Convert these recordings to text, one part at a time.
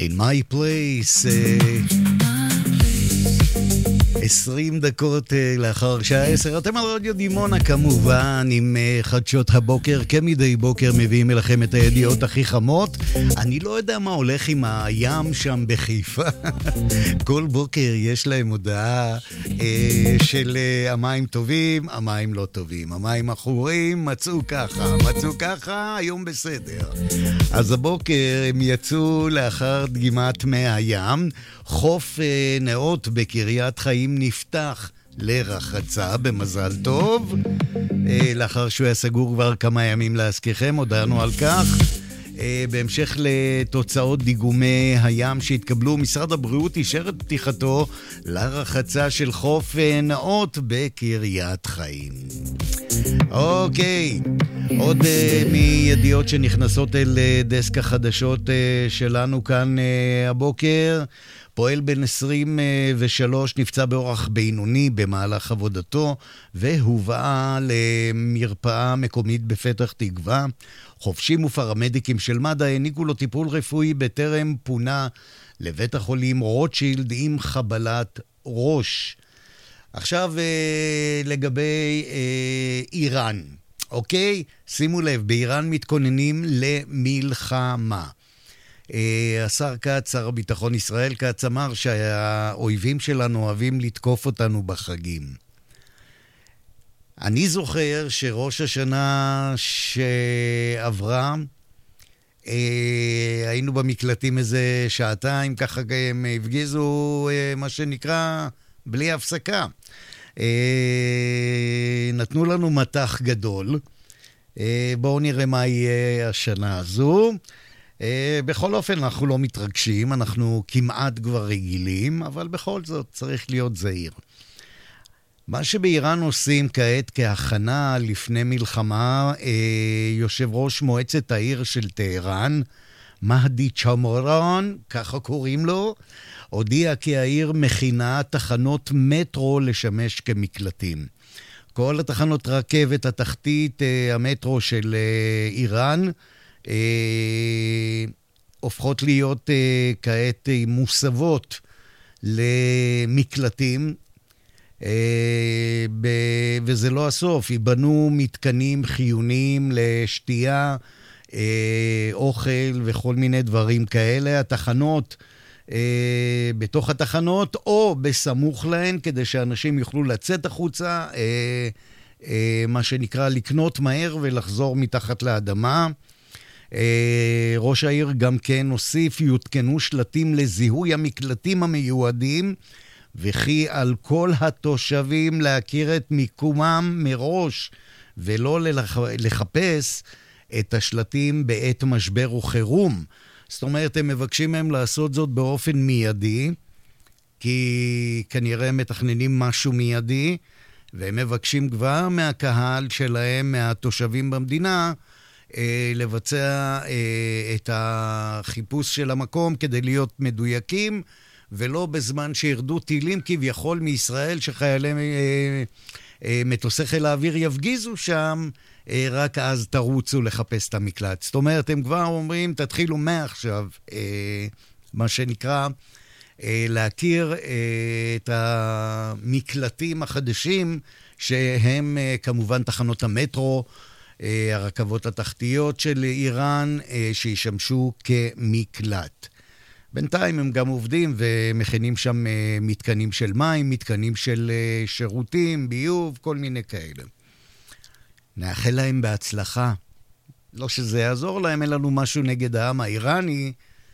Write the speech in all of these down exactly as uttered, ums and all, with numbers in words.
In my place, עשרים דקות לאחר שעה עשר, אתם על רדיו דימונה כמובן, עם חדשות הבוקר, כמדי בוקר מביאים אליכם את הידיעות הכי חמות. אני לא יודע מה הולך עם הים שם בחיפה, כל בוקר יש להם הודעה אה, של אה, המים טובים, המים לא טובים, המים אחורים, מצאו ככה, מצאו ככה, היום בסדר. אז הבוקר הם יצאו לאחר דגימת מי הים, חוף אה, נאות בקריית חיים נפתח לרחצה במזל טוב, אה, לאחר שהוא היה סגור כבר כמה ימים להזכירכם, הודענו על כך. אה, בהמשך לתוצאות דיגומי הים שהתקבלו, משרד הבריאות אישר את פתיחתו לרחצה של חוף אה, נאות בקריית חיים. אוקיי, עוד uh, מידיעות שנכנסות אל uh, דסק החדשות uh, שלנו כאן uh, הבוקר. פועל בן עשרים ושלוש נפצע באורח בינוני במהלך עבודתו והובאה למרפאה מקומית בפתח תקווה. חובשים ופרמדיקים של מד"א העניקו לו טיפול רפואי בטרם פונה לבית החולים רוטשילד עם חבלת ראש. עכשיו לגבי איראן, אוקיי? שימו לב, באיראן מתכוננים למלחמה. השר כץ, שר הביטחון ישראל כץ, אמר שהאויבים שלנו אוהבים לתקוף אותנו בחגים. אני זוכר שראש השנה שעברה, היינו במקלטים איזה שעתיים, ככה הם הפגיזו מה שנקרא בלי הפסקה. נתנו לנו מתח גדול. בואו נראה מה יהיה השנה הזו. Uh, בכל אופן אנחנו לא מתרגשים, אנחנו כמעט כבר רגילים, אבל בכל זאת צריך להיות זהיר. מה שבאיראן עושים כעת כהכנה לפני מלחמה, uh, יושב ראש מועצת העיר של טהרן, מהדי צ'מרן, ככה קוראים לו, הודיע כי העיר מכינה תחנות מטרו לשמש כמקלטים. כל התחנות רכבת התחתית, uh, המטרו של uh, איראן, Uh, הופכות להיות uh, כעת uh, מוסבות למקלטים, uh, ב- וזה לא הסוף, ייבנו מתקנים חיוניים לשתייה, uh, אוכל וכל מיני דברים כאלה. התחנות uh, בתוך התחנות או בסמוך להן, כדי שאנשים יוכלו לצאת החוצה, uh, uh, מה שנקרא לקנות מהר ולחזור מתחת לאדמה. ראש העיר גם כן הוסיף, יותקנו שלטים לזיהוי המקלטים המיועדים, וכי על כל התושבים להכיר את מיקומם מראש, ולא לחפש את השלטים בעת משבר וחירום. זאת אומרת, הם מבקשים מהם לעשות זאת באופן מיידי, כי כנראה הם מתכננים משהו מיידי, והם מבקשים כבר מהקהל שלהם, מהתושבים במדינה, לבצע את החיפוש של המקום כדי להיות מדויקים, ולא בזמן שירדו טילים כביכול מישראל שחיילי מטוסי חיל האוויר יפגיזו שם, רק אז תרוצו לחפש את המקלט. זאת אומרת, הם כבר אומרים, תתחילו מעכשיו, מה שנקרא, להכיר את המקלטים החדשים, שהם כמובן תחנות המטרו, הרכבות התחתיות של איראן, שישמשו כמקלט. בינתיים הם גם עובדים ומכינים שם מתקנים של מים, מתקנים של שירותים, ביוב, כל מיני כאלה. נאחל להם בהצלחה. לא שזה יעזור להם, אין לנו משהו נגד העם האיראני.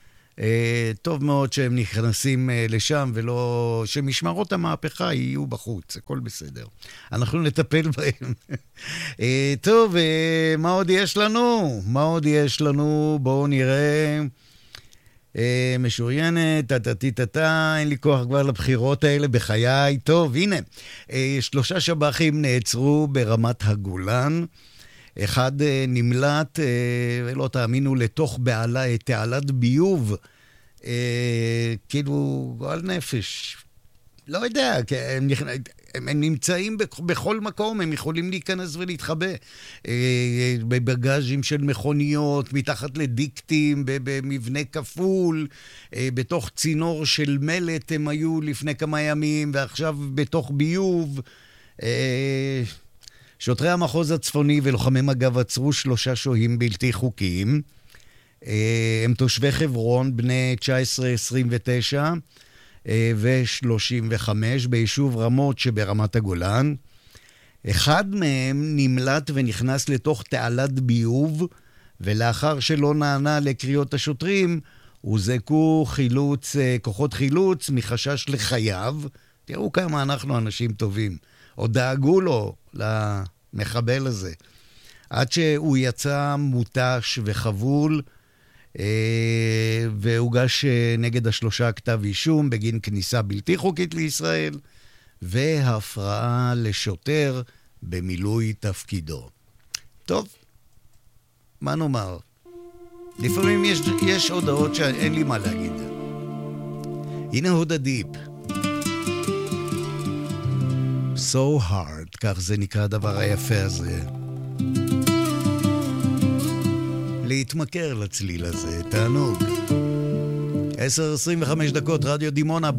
טוב מאוד שהם נכנסים לשם, ולא שמשמרות המהפכה יהיו בחוץ, הכל בסדר. אנחנו נטפל בהם. טוב, מה עוד יש לנו? מה עוד יש לנו? בואו נראה. משוריינת, טטטטטה, אין לי כוח כבר לבחירות האלה בחיי. טוב, הנה, שלושה שב"חים נעצרו ברמת הגולן. אחד נמלט, ולא תאמינו, לתוך בעלה, תעלת ביוב, כאילו גועל נפש. לא יודע, הם, הם נמצאים בכל מקום, הם יכולים להיכנס ולהתחבא. בבגאז'ים של מכוניות, מתחת לדיקטים, במבנה כפול, בתוך צינור של מלט הם היו לפני כמה ימים, ועכשיו בתוך ביוב. שוטרי המחוז הצפוני ולוחמי מג"ב עצרו שלושה שוהים בלתי חוקיים. הם תושבי חברון, בני תשע עשרה עשרים ותשע ו-שלושים וחמש, ביישוב רמות שברמת הגולן. אחד מהם נמלט ונכנס לתוך תעלת ביוב, ולאחר שלא נענה לקריאות השוטרים, הוזעקו חילוץ, כוחות חילוץ מחשש לחייו. תראו כמה אנחנו אנשים טובים. עוד דאגו לו, למחבל הזה. עד שהוא יצא מוטש וחבול, והוגש נגד השלושה כתב אישום בגין כניסה בלתי חוקית לישראל, והפרעה לשוטר במילוי תפקידו. טוב, מה נאמר? לפעמים יש, יש הודעות שאין לי מה להגיד. הנה הודה דיפ. So hard, כך זה נקרא הדבר היפה הזה. להתמכר לצליל הזה, תענוג. עשר עשרים וחמש דקות, רדיו דימונה.